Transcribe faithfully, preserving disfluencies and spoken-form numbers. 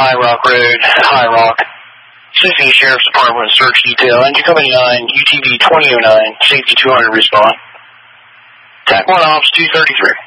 High Rock Road, High Rock. City Sheriff's Department search detail. Engine Company nine, U T V twenty oh nine, Safety two hundred respond. T A C one Ops two thirty-three.